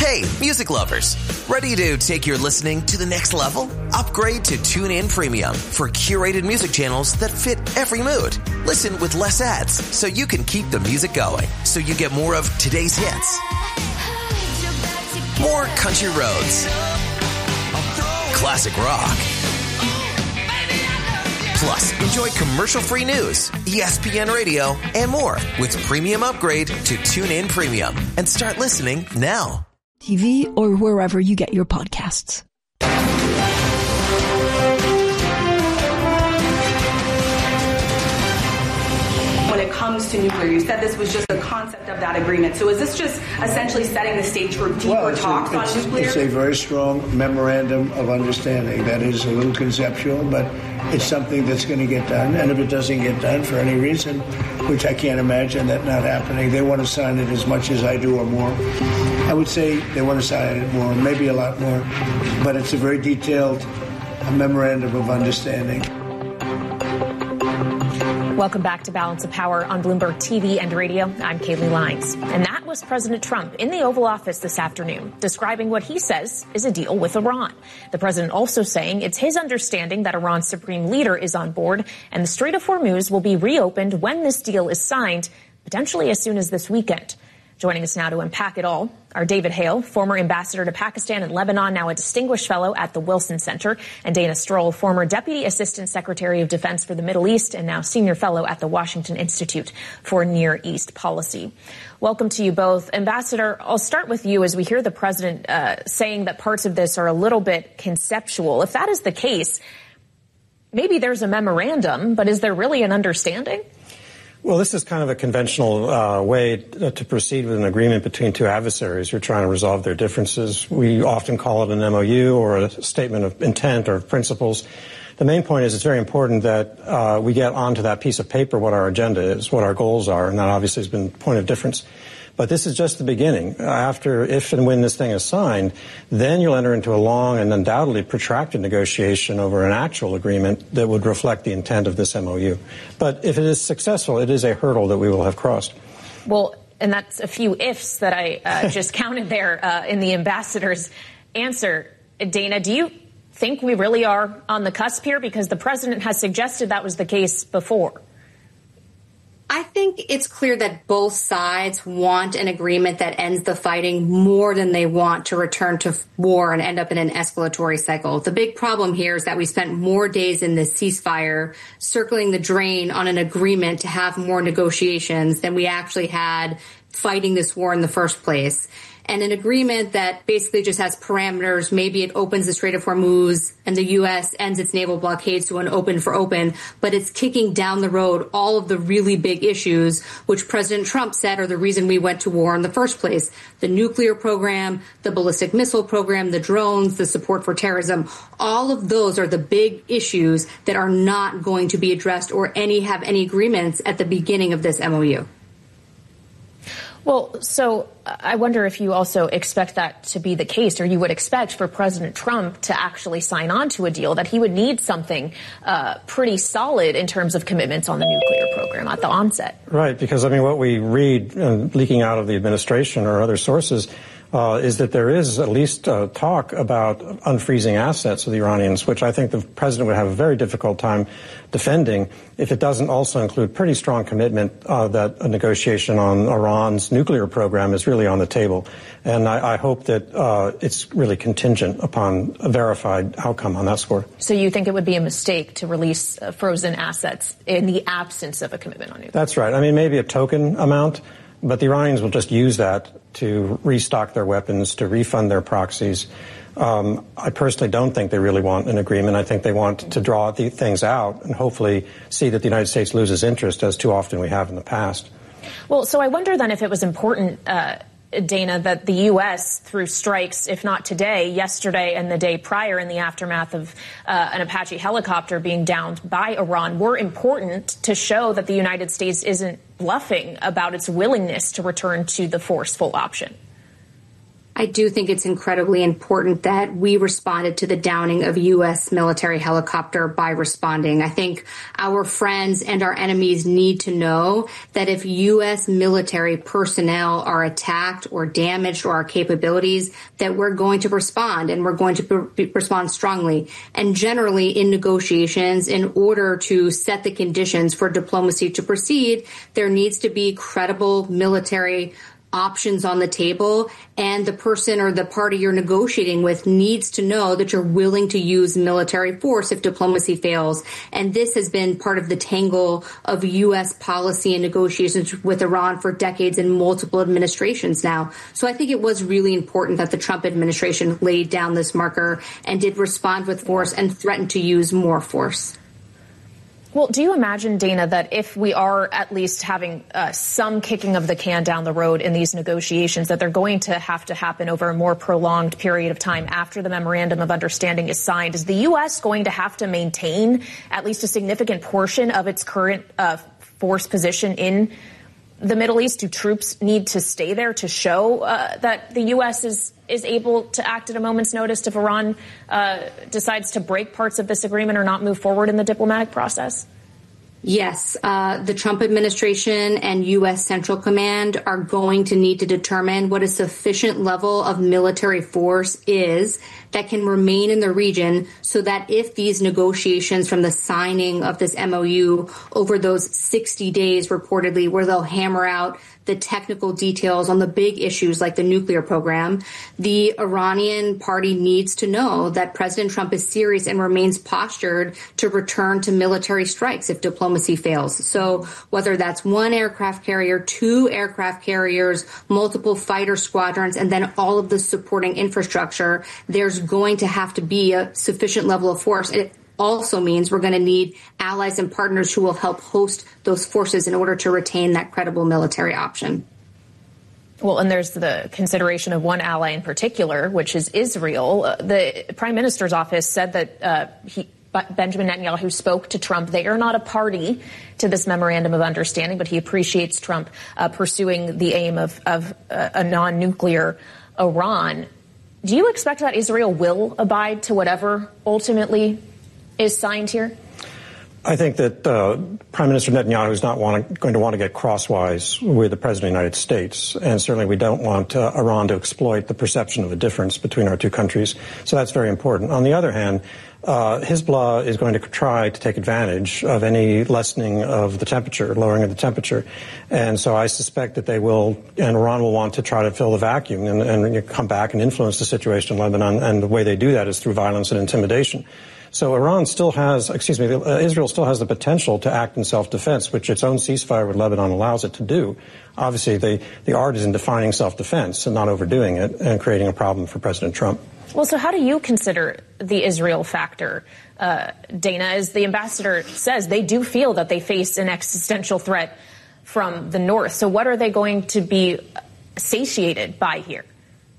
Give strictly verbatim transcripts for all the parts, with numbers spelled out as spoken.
Hey, music lovers. Ready to take your listening to the next level? Upgrade to TuneIn Premium for curated music channels that fit every mood. Listen with less ads so you can keep the music going. So you get more of today's hits, more country roads, classic rock. Plus, enjoy commercial-free news, E S P N Radio, and more with Premium Upgrade to TuneIn Premium. And start listening now. T V or wherever you get your podcasts. When it comes to nuclear, you said this was just the concept of that agreement. So is this just essentially setting the stage for deeper well, talks a, on it's, nuclear? It's a very strong memorandum of understanding. That is a little conceptual, but it's something that's going to get done. And if it doesn't get done for any reason, which I can't imagine that not happening, they want to sign it as much as I do or more. I would say they want to sign it more, maybe a lot more. But it's a very detailed a memorandum of understanding. Welcome back to Balance of Power on Bloomberg T V and radio. I'm Kaylee Lyons. And that was President Trump in the Oval Office this afternoon, describing what he says is a deal with Iran. The president also saying it's his understanding that Iran's supreme leader is on board and the Strait of Hormuz will be reopened when this deal is signed, potentially as soon as this weekend. Joining us now to unpack it all are David Hale, former ambassador to Pakistan and Lebanon, now a distinguished fellow at the Wilson Center, and Dana Stroll, former deputy assistant secretary of defense for the Middle East and now senior fellow at the Washington Institute for Near East Policy. Welcome to you both. Ambassador, I'll start with you as we hear the president uh, saying that parts of this are a little bit conceptual. If that is the case, maybe there's a memorandum, but is there really an understanding? Well, this is kind of a conventional uh, way to proceed with an agreement between two adversaries who are trying to resolve their differences. We often call it an M O U or a statement of intent or principles. The main point is it's very important that uh, we get onto that piece of paper what our agenda is, what our goals are, and that obviously has been a point of difference. But this is just the beginning. After, if and when this thing is signed, then you'll enter into a long and undoubtedly protracted negotiation over an actual agreement that would reflect the intent of this M O U. But if it is successful, it is a hurdle that we will have crossed. Well, and that's a few ifs that I uh, just counted there uh, in the ambassador's answer. Dana, do you think we really are on the cusp here? Because the president has suggested that was the case before. I think it's clear that both sides want an agreement that ends the fighting more than they want to return to war and end up in an escalatory cycle. The big problem here is that we spent more days in this ceasefire circling the drain on an agreement to have more negotiations than we actually had fighting this war in the first place. And an agreement that basically just has parameters. Maybe it opens the Strait of Hormuz and the U S ends its naval blockade to an open for open, but it's kicking down the road all of the really big issues, which President Trump said are the reason we went to war in the first place. The nuclear program, the ballistic missile program, the drones, the support for terrorism. All of those are the big issues that are not going to be addressed or any have any agreements at the beginning of this M O U. Well, so I wonder if you also expect that to be the case, or you would expect for President Trump to actually sign on to a deal, that he would need something uh, pretty solid in terms of commitments on the nuclear program at the onset. Right, because, I mean, what we read uh, leaking out of the administration or other sources Uh, is that there is at least uh, talk about unfreezing assets of the Iranians, which I think the president would have a very difficult time defending if it doesn't also include pretty strong commitment uh, that a negotiation on Iran's nuclear program is really on the table. And I, I hope that uh, it's really contingent upon a verified outcome on that score. So you think it would be a mistake to release uh, frozen assets in the absence of a commitment on nuclear? That's right. I mean, maybe a token amount. But the Iranians will just use that to restock their weapons, to refund their proxies. Um, I personally don't think they really want an agreement. I think they want to draw the things out and hopefully see that the United States loses interest, as too often we have in the past. Well, so I wonder then if it was important, uh, Dana, that the U S, through strikes, if not today, yesterday and the day prior in the aftermath of uh, an Apache helicopter being downed by Iran, were important to show that the United States isn't bluffing about its willingness to return to the forceful option. I do think it's incredibly important that we responded to the downing of U S military helicopter by responding. I think our friends and our enemies need to know that if U S military personnel are attacked or damaged or our capabilities, that we're going to respond and we're going to be, respond strongly. And generally in negotiations, in order to set the conditions for diplomacy to proceed, there needs to be credible military options on the table, and the person or the party you're negotiating with needs to know that you're willing to use military force if diplomacy fails. And this has been part of the tangle of U S policy and negotiations with Iran for decades in multiple administrations now. So I think it was really important that the Trump administration laid down this marker and did respond with force and threatened to use more force. Well, do you imagine, Dana, that if we are at least having uh, some kicking of the can down the road in these negotiations, that they're going to have to happen over a more prolonged period of time after the memorandum of understanding is signed? Is the U S going to have to maintain at least a significant portion of its current uh, force position in the Middle East? Do troops need to stay there to show uh, that the U S is is able to act at a moment's notice if Iran uh, decides to break parts of this agreement or not move forward in the diplomatic process? Yes, uh, the Trump administration and U S Central Command are going to need to determine what a sufficient level of military force is that can remain in the region so that if these negotiations from the signing of this M O U over those sixty days reportedly where they'll hammer out the technical details on the big issues like the nuclear program, the Iranian party needs to know that President Trump is serious and remains postured to return to military strikes if diplomacy fails. So whether that's one aircraft carrier, two aircraft carriers, multiple fighter squadrons, and then all of the supporting infrastructure, there's going to have to be a sufficient level of force. It also means we're going to need allies and partners who will help host those forces in order to retain that credible military option. Well, and there's the consideration of one ally in particular, which is Israel. Uh, the Prime Minister's office said that uh, he, Benjamin Netanyahu spoke to Trump. They are not a party to this memorandum of understanding, but he appreciates Trump uh, pursuing the aim of, of uh, a non-nuclear Iran. Do you expect that Israel will abide to whatever ultimately is signed here? I think that uh, Prime Minister Netanyahu is not want, going to want to get crosswise with the President of the United States. And certainly we don't want uh, Iran to exploit the perception of a difference between our two countries. So that's very important. On the other hand, uh, Hezbollah is going to try to take advantage of any lessening of the temperature, lowering of the temperature. And so I suspect that they will, and Iran will want to try to fill the vacuum and, and come back and influence the situation in Lebanon. And the way they do that is through violence and intimidation. So Iran still has, excuse me, uh, Israel still has the potential to act in self-defense, which its own ceasefire with Lebanon allows it to do. Obviously, the, the art is in defining self-defense and not overdoing it and creating a problem for President Trump. Well, so how do you consider the Israel factor, uh, Dana? As the ambassador says, they do feel that they face an existential threat from the north. So what are they going to be satiated by here?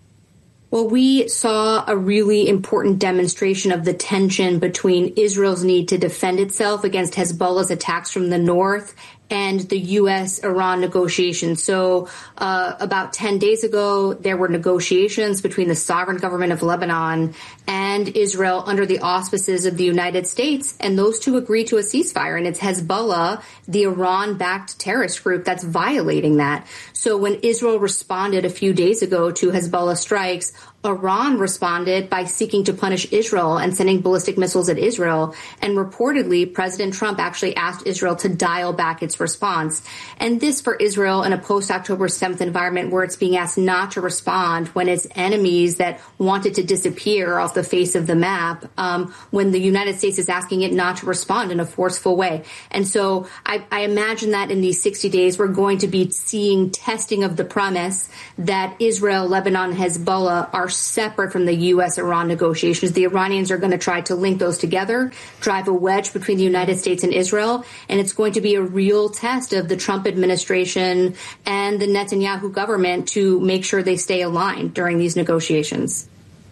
Well, we saw a really important demonstration of the tension between Israel's need to defend itself against Hezbollah's attacks from the north and the U S Iran negotiations. So uh, about ten days ago, there were negotiations between the sovereign government of Lebanon and Israel under the auspices of the United States. And those two agreed to a ceasefire. And it's Hezbollah, the Iran-backed terrorist group, that's violating that. So when Israel responded a few days ago to Hezbollah strikes, Iran responded by seeking to punish Israel and sending ballistic missiles at Israel. And reportedly, President Trump actually asked Israel to dial back its response. And this for Israel in a post-October seventh environment where it's being asked not to respond when its enemies that wanted to disappear off the face of the map, um, when the United States is asking it not to respond in a forceful way. And so I, I imagine that in these sixty days, we're going to be seeing testing of the premise that Israel, Lebanon, Hezbollah are separate from the U S Iran negotiations. The Iranians are going to try to link those together, drive a wedge between the United States and Israel, and it's going to be a real test of the Trump administration and the Netanyahu government to make sure they stay aligned during these negotiations.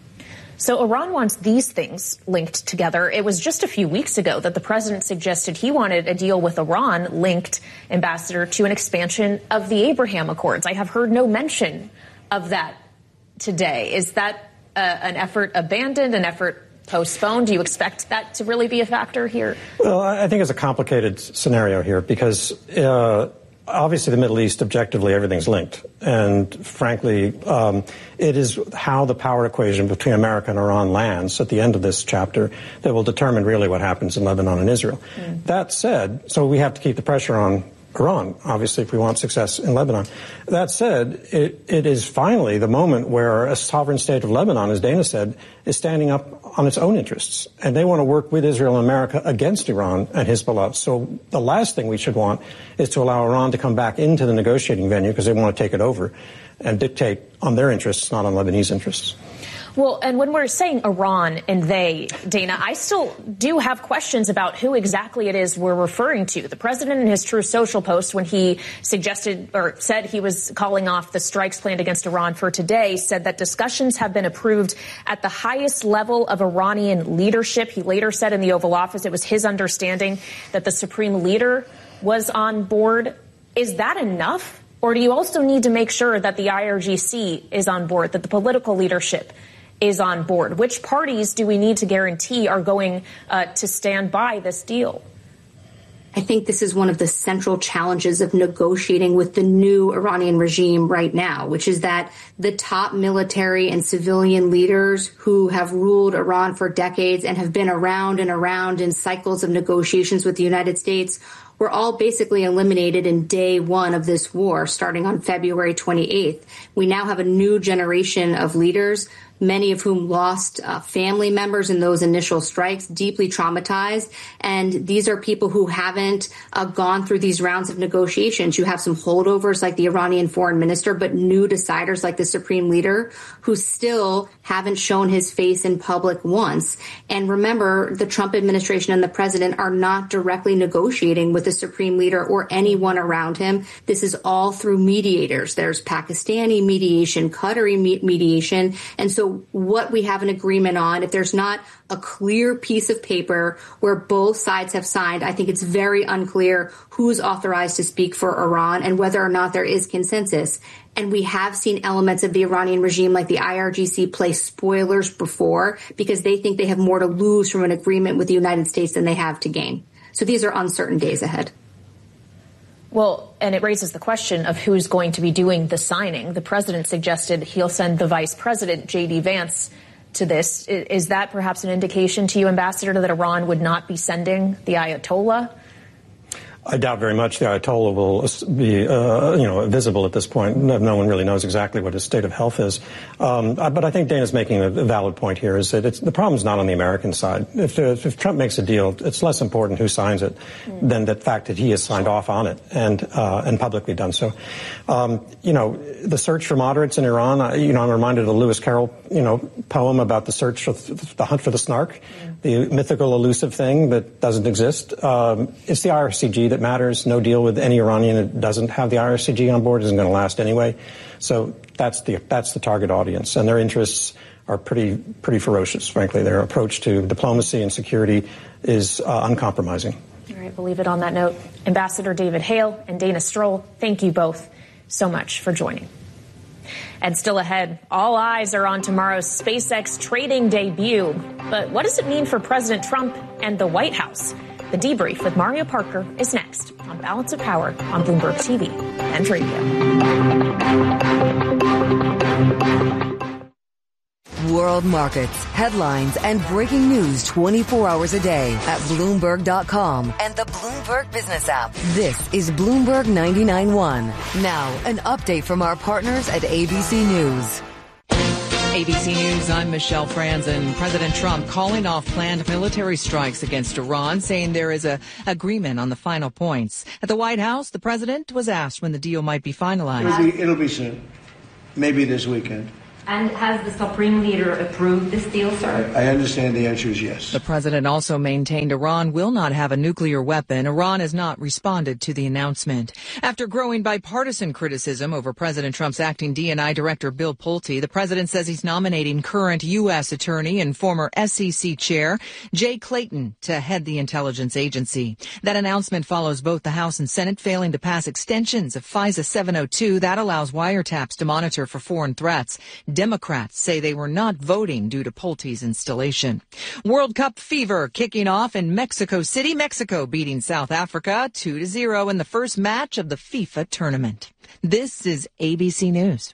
So Iran wants these things linked together. It was just a few weeks ago that the president suggested he wanted a deal with Iran linked, Ambassador, to an expansion of the Abraham Accords. I have heard no mention of that today. Is that uh, an effort abandoned, an effort postponed? Do you expect that to really be a factor here? Well, I think it's a complicated scenario here because uh, obviously the Middle East, objectively, everything's linked. And frankly, um, it is how the power equation between America and Iran lands at the end of this chapter that will determine really what happens in Lebanon and Israel. Mm. That said, so we have to keep the pressure on Iran, obviously, if we want success in Lebanon. That said, it, it is finally the moment where a sovereign state of Lebanon, as Dana said, is standing up on its own interests. And they want to work with Israel and America against Iran and Hezbollah. So the last thing we should want is to allow Iran to come back into the negotiating venue because they want to take it over and dictate on their interests, not on Lebanese interests. Well, and when we're saying Iran and they, Dana, I still do have questions about who exactly it is we're referring to. The president in his Truth Social post, when he suggested or said he was calling off the strikes planned against Iran for today, said that discussions have been approved at the highest level of Iranian leadership. He later said in the Oval Office it was his understanding that the supreme leader was on board. Is that enough? Or do you also need to make sure that the I R G C is on board, that the political leadership is on board? Which parties do we need to guarantee are going uh, to stand by this deal? I think this is one of the central challenges of negotiating with the new Iranian regime right now, which is that the top military and civilian leaders who have ruled Iran for decades and have been around and around in cycles of negotiations with the United States were all basically eliminated in day one of this war, starting on February twenty-eighth. We now have a new generation of leaders, many of whom lost uh, family members in those initial strikes, deeply traumatized. And these are people who haven't uh, gone through these rounds of negotiations. You have some holdovers like the Iranian foreign minister, but new deciders like the supreme leader who still haven't shown his face in public once. And remember, the Trump administration and the president are not directly negotiating with the supreme leader or anyone around him. This is all through mediators. There's Pakistani mediation, Qatari me- mediation. And so what we have an agreement on, if there's not a clear piece of paper where both sides have signed, I think it's very unclear who's authorized to speak for Iran and whether or not there is consensus. And we have seen elements of the Iranian regime like the I R G C play spoilers before because they think they have more to lose from an agreement with the United States than they have to gain. So these are uncertain days ahead. Well, and it raises the question of who's going to be doing the signing. The president suggested he'll send the vice president, J D Vance, to this. Is that perhaps an indication to you, Ambassador, that Iran would not be sending the Ayatollah? I doubt very much the Ayatollah will be, uh, you know, visible at this point. No, no one really knows exactly what his state of health is. Um, but I think Dana's making a valid point here is that it's, the problem is not on the American side. If, if Trump makes a deal, it's less important who signs it mm. than the fact that he has signed off on it and uh, and publicly done so. Um, you know, the search for moderates in Iran, uh, you know, I'm reminded of the Lewis Carroll, you know, poem about the search for th- the hunt for the snark, mm. the mythical, elusive thing that doesn't exist. Um, it's the I R C G that matters. No deal with any Iranian that doesn't have the I R C G on board isn't going to last anyway. So that's the that's the target audience, and their interests are pretty pretty ferocious. Frankly, their approach to diplomacy and security is uh, uncompromising. All right, we'll leave it on that note. Ambassador David Hale and Dana Strohl, thank you both so much for joining. And still ahead, all eyes are on tomorrow's SpaceX trading debut. But what does it mean for President Trump and the White House? The Debrief with Mario Parker is next on Balance of Power on Bloomberg T V and radio. World markets, headlines, and breaking news twenty-four hours a day at Bloomberg dot com and the Bloomberg Business app. This is Bloomberg ninety-nine point one. Now, an update from our partners at A B C News. A B C News, I'm Michelle Franzen. President Trump calling off planned military strikes against Iran, saying there is a agreement on the final points. At the White House, the president was asked when the deal might be finalized. It'll be, it'll be soon, maybe this weekend. And has the Supreme Leader approved this deal, sir? I understand the answer is yes. The president also maintained Iran will not have a nuclear weapon. Iran has not responded to the announcement. After growing bipartisan criticism over President Trump's acting D and I director Bill Pulte, the president says he's nominating current U S attorney and former S E C chair Jay Clayton to head the intelligence agency. That announcement follows both the House and Senate failing to pass extensions of FISA seven oh two that allows wiretaps to monitor for foreign threats. Democrats say they were not voting due to Pulte's installation. World Cup fever kicking off in Mexico City, Mexico beating South Africa two to zero in the first match of the FIFA tournament. This is A B C News.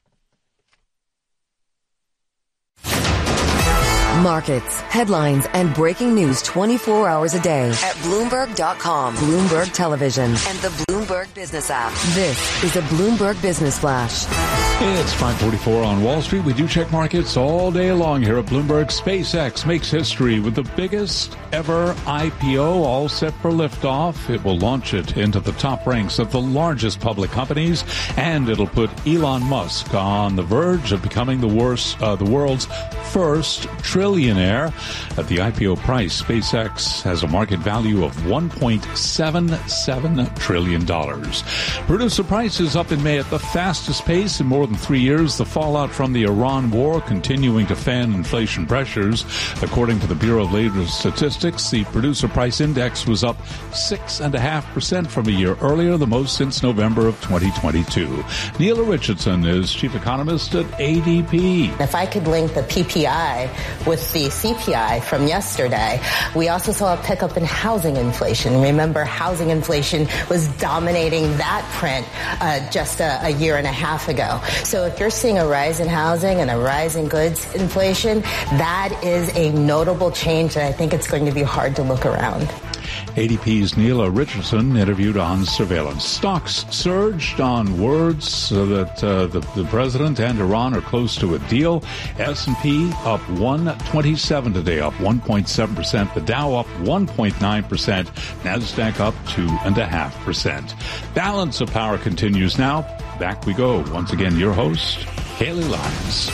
Markets, headlines, and breaking news twenty-four hours a day at Bloomberg dot com, Bloomberg Television, and the Bloomberg Business app. This is a Bloomberg Business Flash. It's five forty-four on Wall Street. We do check markets all day long here at Bloomberg. SpaceX makes history with the biggest ever I P O, all set for liftoff. It will launch it into the top ranks of the largest public companies, and it'll put Elon Musk on the verge of becoming the worst, uh, the world's first trillionaire. At the I P O price, SpaceX has a market value of one point seven seven trillion dollars. Producer prices up in May at the fastest pace in more than three years. The fallout from the Iran war continuing to fan inflation pressures. According to the Bureau of Labor Statistics, the producer price index was up six point five percent from a year earlier, the most since November of twenty twenty-two. Neela Richardson is chief economist at A D P. If I could link the P P I with the C P I from yesterday, we also saw a pickup in housing inflation. Remember, housing inflation was dominating that print uh, just a, a year and a half ago. So if you're seeing a rise in housing and a rise in goods inflation, that is a notable change that I think it's going to be hard to look around. A D P's Neela Richardson interviewed on surveillance. Stocks surged on words that uh, the, the president and Iran are close to a deal. S and P up one twenty-seven today, up one point seven percent. The Dow up one point nine percent. NASDAQ up two point five percent. Balance of Power continues now. Back we go. Once again, your host, Kaylee Lyons.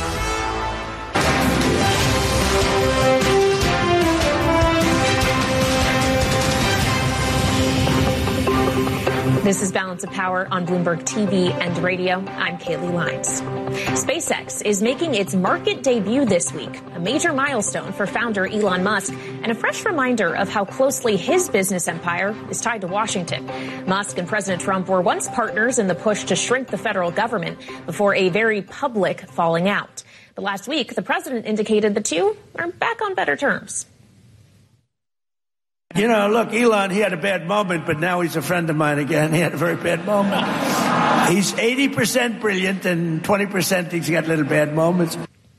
This is Balance of Power on Bloomberg T V and radio. I'm Kaylee Lyons. SpaceX is making its market debut this week, a major milestone for founder Elon Musk and a fresh reminder of how closely his business empire is tied to Washington. Musk and President Trump were once partners in the push to shrink the federal government before a very public falling out. But last week, the president indicated the two are back on better terms. You know, look, Elon, he had a bad moment, but now he's a friend of mine again. He had a very bad moment. He's eighty percent brilliant and twenty percent he's got little bad moments.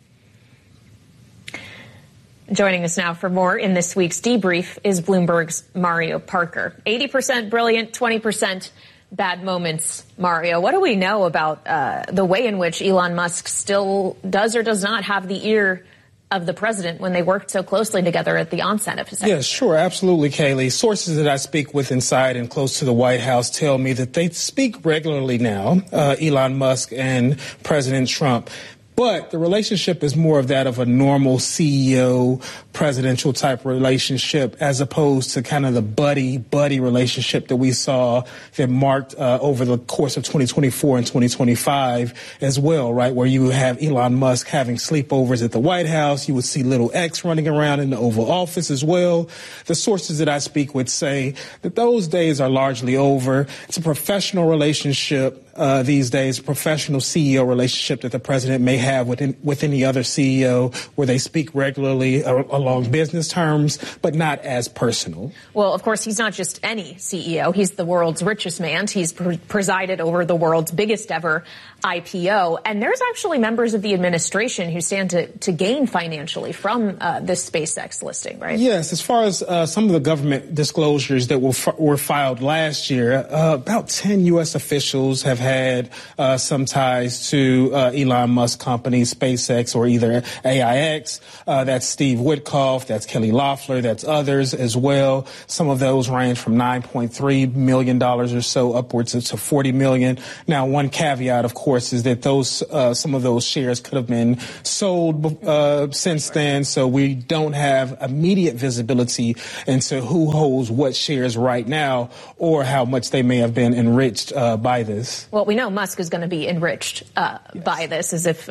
Joining us now for more in this week's debrief is Bloomberg's Mario Parker. eighty percent brilliant, twenty percent bad moments. Mario, what do we know about uh, the way in which Elon Musk still does or does not have the ear of the president when they worked so closely together at the onset of his Yes, sure. Absolutely, Kaylee. Sources that I speak with inside and close to the White House tell me that they speak regularly now, uh, Elon Musk and President Trump. But the relationship is more of that of a normal C E O presidential type relationship as opposed to kind of the buddy buddy relationship that we saw that marked uh, over the course of twenty twenty-four and twenty twenty-five as well, right? Where you have Elon Musk having sleepovers at the White House. You would see little X running around in the Oval Office as well. The sources that I speak with say that those days are largely over. It's a professional relationship. Uh, these days, a professional C E O relationship that the president may have with, in, with any other C E O where they speak regularly uh, along business terms, but not as personal. Well, of course, he's not just any C E O. He's the world's richest man. He's pre- presided over the world's biggest ever I P O. And there's actually members of the administration who stand to, to gain financially from uh, this SpaceX listing, right? Yes. As far as uh, some of the government disclosures that were, f- were filed last year, uh, about ten U S officials have had had uh, some ties to uh, Elon Musk companies, SpaceX or either A I X. Uh, that's Steve Witkoff, that's Kelly Loeffler, that's others as well. Some of those range from nine point three million dollars or so upwards to forty million dollars. Now, one caveat, of course, is that those uh, some of those shares could have been sold uh, since then, so we don't have immediate visibility into who holds what shares right now or how much they may have been enriched uh, by this. Well, we know Musk is going to be enriched uh, yes. by this, as if uh,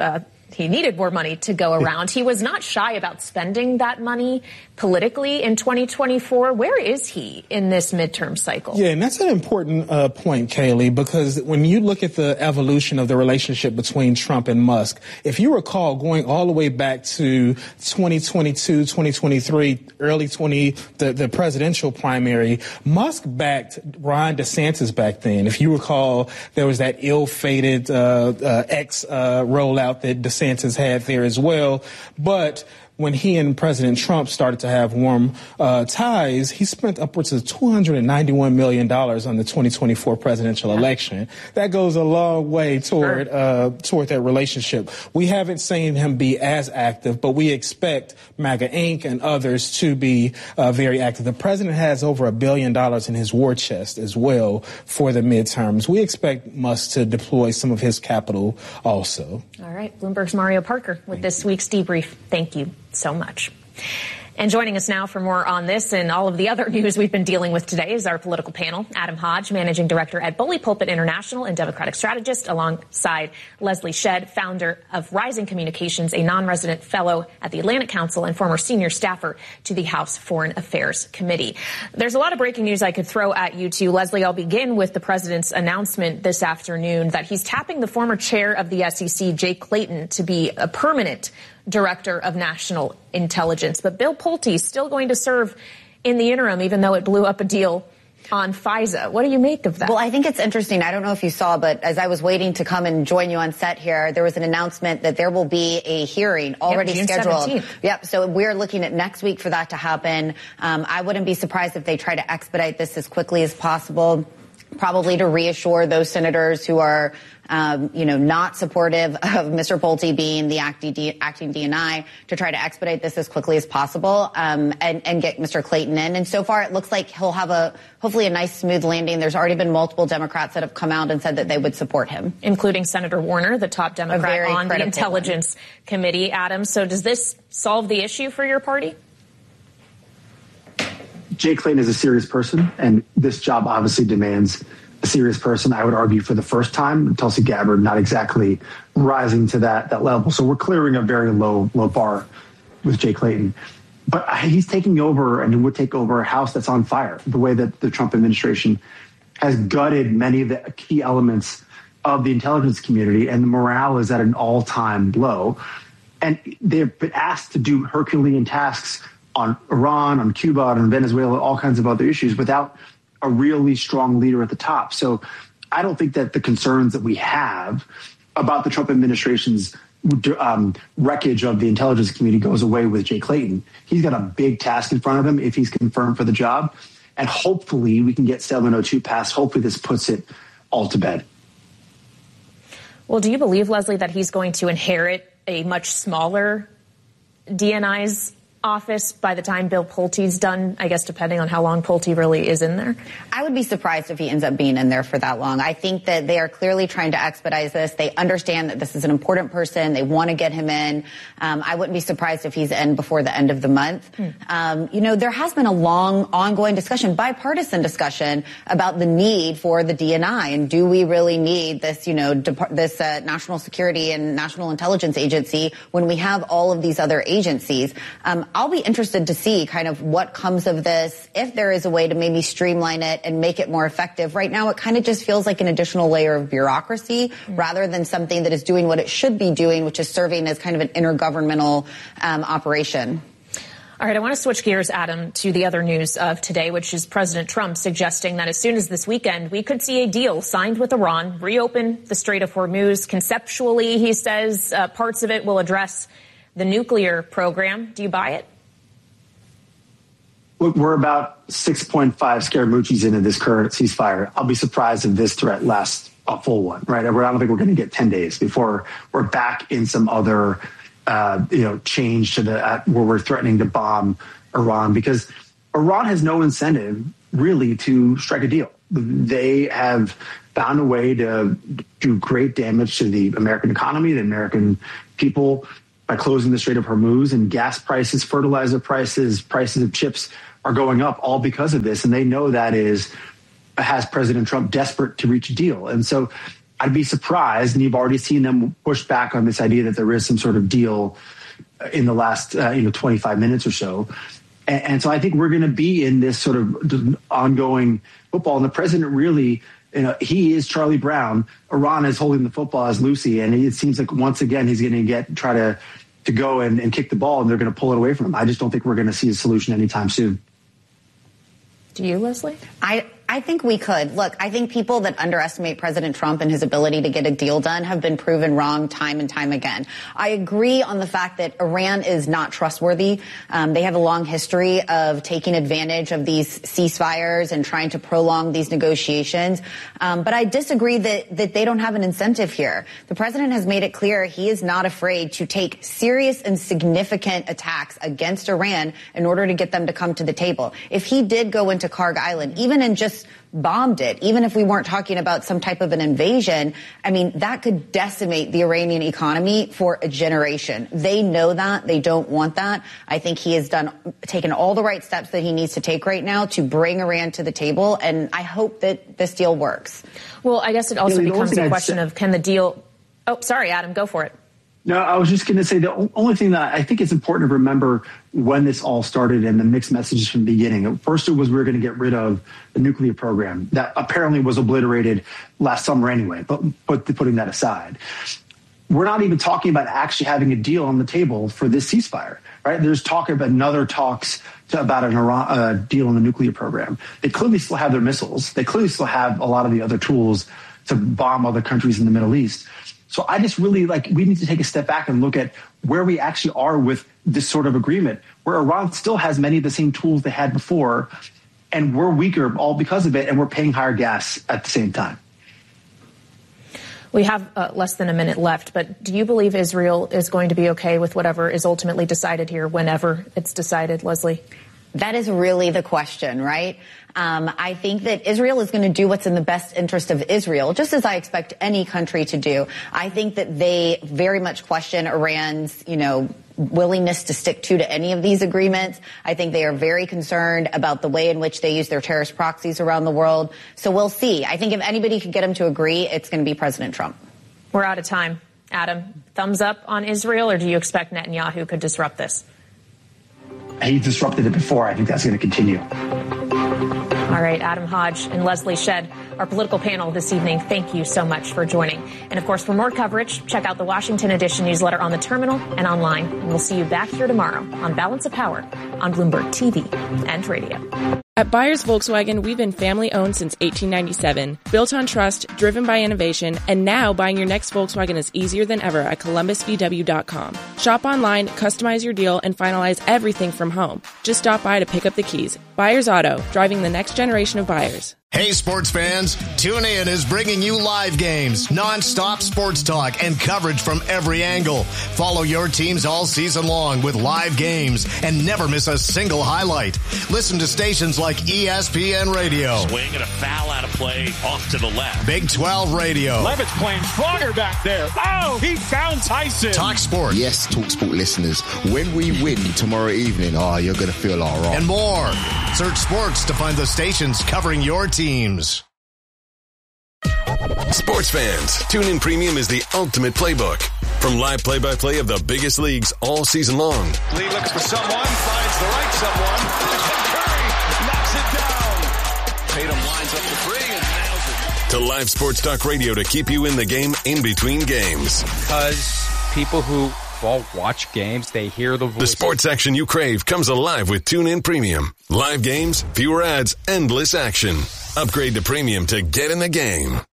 he needed more money to go around. He was not shy about spending that money politically in twenty twenty-four. Where is he in this midterm cycle? Yeah, and that's an important uh, point, Kaylee, because when you look at the evolution of the relationship between Trump and Musk, if you recall going all the way back to twenty twenty-two, twenty twenty-three, early twenty, the, the presidential primary, Musk backed Ron DeSantis back then. If you recall, there was that ill-fated uh, uh, X uh, rollout that DeSantis had there as well. But when he and President Trump started to have warm uh, ties, he spent upwards of two hundred ninety-one million dollars on the twenty twenty-four presidential yeah. election. That goes a long way toward uh, toward that relationship. We haven't seen him be as active, but we expect MAGA Incorporated and others to be uh, very active. The president has over a billion dollars in his war chest as well for the midterms. We expect Musk to deploy some of his capital also. All right. Bloomberg's Mario Parker with this week's debrief. Thank you so much. And joining us now for more on this and all of the other news we've been dealing with today is our political panel. Adam Hodge, Managing Director at Bully Pulpit International and Democratic Strategist, alongside Leslie Shedd, founder of Rising Communications, a non-resident fellow at the Atlantic Council and former senior staffer to the House Foreign Affairs Committee. There's a lot of breaking news I could throw at you two. Leslie, I'll begin with the president's announcement this afternoon that he's tapping the former chair of the S E C, Jay Clayton, to be a permanent Director of National Intelligence. But Bill Pulte is still going to serve in the interim, even though it blew up a deal on FISA. What do you make of that? Well, I think it's interesting. I don't know if you saw, but as I was waiting to come and join you on set here, there was an announcement that there will be a hearing already yep, June scheduled. seventeenth. Yep. So we're looking at next week for that to happen. Um, I wouldn't be surprised if they try to expedite this as quickly as possible, probably to reassure those senators who are Um, you know, not supportive of Mister Pulte being the acting, D, acting D N I, to try to expedite this as quickly as possible um, and, and get Mister Clayton in. And so far, it looks like he'll have a hopefully a nice, smooth landing. There's already been multiple Democrats that have come out and said that they would support him, including Senator Warner, the top Democrat on the Intelligence one. Committee. Adam, so does this solve the issue for your party? Jay Clayton is a serious person, and this job obviously demands a serious person. I would argue for the first time, Tulsi Gabbard not exactly rising to that that level. So we're clearing a very low low bar with Jay Clayton. But he's taking over and would take over a house that's on fire, the way that the Trump administration has gutted many of the key elements of the intelligence community, and the morale is at an all-time low. And they've been asked to do Herculean tasks on Iran, on Cuba, on Venezuela, all kinds of other issues without a really strong leader at the top. So I don't think that the concerns that we have about the Trump administration's um, wreckage of the intelligence community goes away with Jay Clayton. He's got a big task in front of him if he's confirmed for the job. And hopefully we can get seven oh two passed. Hopefully this puts it all to bed. Well, do you believe, Leslie, that he's going to inherit a much smaller D N I's office by the time Bill Pulte's done, I guess, depending on how long Pulte really is in there? I would be surprised if he ends up being in there for that long. I think that they are clearly trying to expedite this. They understand that this is an important person. They want to get him in. Um, I wouldn't be surprised if he's in before the end of the month. Hmm. Um, you know, there has been a long, ongoing discussion, bipartisan discussion, about the need for the D N I. And do we really need this, you know, dep- this uh, national security and national intelligence agency when we have all of these other agencies? Um, I'll be interested to see kind of what comes of this, if there is a way to maybe streamline it and make it more effective. Right now, it kind of just feels like an additional layer of bureaucracy mm-hmm. rather than something that is doing what it should be doing, which is serving as kind of an intergovernmental um, operation. All right, I want to switch gears, Adam, to the other news of today, which is President Trump suggesting that as soon as this weekend, we could see a deal signed with Iran, reopen the Strait of Hormuz. Conceptually, he says uh, parts of it will address the nuclear program. Do you buy it? Look, we're about six point five Scaramucci's into this current ceasefire. I'll be surprised if this threat lasts a full one, right? I don't think we're going to get ten days before we're back in some other, uh, you know, change to the uh, where we're threatening to bomb Iran, because Iran has no incentive really to strike a deal. They have found a way to do great damage to the American economy, the American people, by closing the Strait of Hormuz, and gas prices, fertilizer prices, prices of chips are going up all because of this. And they know that is has President Trump desperate to reach a deal. And so I'd be surprised, and you've already seen them push back on this idea that there is some sort of deal in the last uh, you know twenty-five minutes or so. And, and so I think we're going to be in this sort of ongoing football. And the president really, you know, he is Charlie Brown. Iran is holding the football as Lucy. And it seems like once again he's going to get try to, to go and, and kick the ball, and they're going to pull it away from him. I just don't think we're going to see a solution anytime soon. Do you, Leslie? I, I think we could. Look, I think people that underestimate President Trump and his ability to get a deal done have been proven wrong time and time again. I agree on the fact that Iran is not trustworthy. Um, they have a long history of taking advantage of these ceasefires and trying to prolong these negotiations. Um, but I disagree that, that they don't have an incentive here. The president has made it clear he is not afraid to take serious and significant attacks against Iran in order to get them to come to the table. If he did go into Karg Island, even in just bombed it, even if we weren't talking about some type of an invasion, I mean, that could decimate the Iranian economy for a generation. They know that. They don't want that. I think he has done, taken all the right steps that he needs to take right now to bring Iran to the table, and I hope that this deal works. Well, I guess it also Yeah, becomes a I'd question say- of can the deal... Oh, sorry, Adam, go for it. No, I was just going to say the o- only thing that I think it's important to remember when this all started and the mixed messages from the beginning. At first, it was we were going to get rid of the nuclear program that apparently was obliterated last summer anyway, but, but putting that aside. We're not even talking about actually having a deal on the table for this ceasefire, right? There's talk of another talks to, about an Iran uh, deal on the nuclear program. They clearly still have their missiles. They clearly still have a lot of the other tools to bomb other countries in the Middle East. So I just really like we need to take a step back and look at where we actually are with this sort of agreement, where Iran still has many of the same tools they had before, and we're weaker all because of it, and we're paying higher gas at the same time. We have uh, less than a minute left, but do you believe Israel is going to be okay with whatever is ultimately decided here, whenever it's decided, Leslie? That is really the question, right? Um, I think that Israel is going to do what's in the best interest of Israel, just as I expect any country to do. I think that they very much question Iran's, you know, willingness to stick to to any of these agreements. I think they are very concerned about the way in which they use their terrorist proxies around the world. So we'll see. I think if anybody could get them to agree, it's going to be President Trump. We're out of time. Adam, thumbs up on Israel, or do you expect Netanyahu could disrupt this? He disrupted it before. I think that's going to continue. All right, Adam Hodge and Leslie Shedd, our political panel this evening, thank you so much for joining. And of course, for more coverage, check out the Washington Edition newsletter on the terminal and online. And we'll see you back here tomorrow on Balance of Power on Bloomberg T V and radio. At Byers Volkswagen, we've been family-owned since eighteen ninety-seven, built on trust, driven by innovation, and now buying your next Volkswagen is easier than ever at Columbus V W dot com. Shop online, customize your deal, and finalize everything from home. Just stop by to pick up the keys. Byers Auto, driving the next generation of buyers. Hey, sports fans, TuneIn is bringing you live games, non-stop sports talk, and coverage from every angle. Follow your teams all season long with live games and never miss a single highlight. Listen to stations like E S P N Radio. Swing and a foul out of play off to the left. Big twelve Radio. Levitt's playing stronger back there. Oh, he found Tyson. Talk Sport. Yes, Talk Sport listeners, when we win tomorrow evening, oh, you're going to feel all right. And more. Search sports to find the stations covering your teams. Sports fans, TuneIn Premium is the ultimate playbook. From live play-by-play of the biggest leagues all season long. Lee looks for someone, finds the right someone. Curry knocks it down. Tatum lines up the three and nails it. To live sports talk radio to keep you in the game in between games. Because people who well, watch games, they hear the voice. The sports action you crave comes alive with TuneIn Premium. Live games, fewer ads, endless action. Upgrade to Premium to get in the game.